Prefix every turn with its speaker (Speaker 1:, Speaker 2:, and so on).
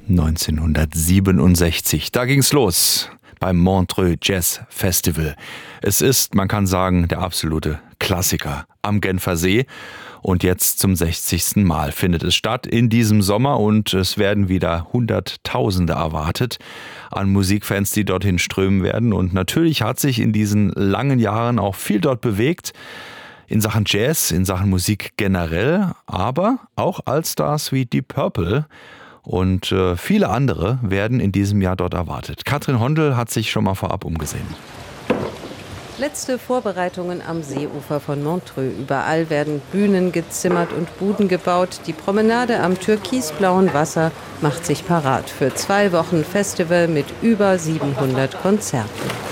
Speaker 1: 1967. Da ging's los beim Montreux Jazz Festival. Es ist, man kann sagen, der absolute Klassiker am Genfer See. Und jetzt zum 60. Mal findet es statt in diesem Sommer und es werden wieder Hunderttausende erwartet an Musikfans, die dorthin strömen werden. Und natürlich hat sich in diesen langen Jahren auch viel dort bewegt. In Sachen Jazz, in Sachen Musik generell, aber auch Allstars wie Deep Purple und viele andere werden in diesem Jahr dort erwartet. Katrin Hondel hat sich schon mal vorab umgesehen.
Speaker 2: Letzte Vorbereitungen am Seeufer von Montreux. Überall werden Bühnen gezimmert und Buden gebaut. Die Promenade am türkisblauen Wasser macht sich parat für 2 Wochen Festival mit über 700 Konzerten.